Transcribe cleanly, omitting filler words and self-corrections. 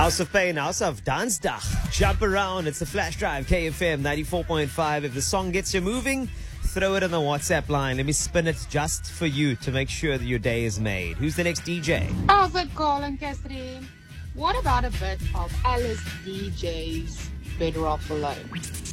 House of Pain, House of Dansdag. Jump around. It's the Flash Drive, KFM 94.5. If the song gets you moving, throw it on the WhatsApp line. Let me spin it just for you to make sure that your day is made. Who's the next DJ? How's it going, Catherine? What about a bit of Alice DJ's Better Off Alone?